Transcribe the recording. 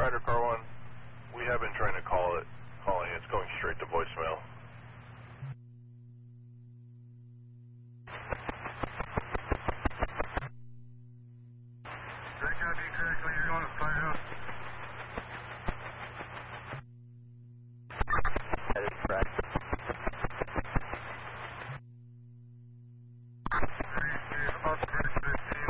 Ryder Car 1. We have been trying to calling. It's going straight to voicemail.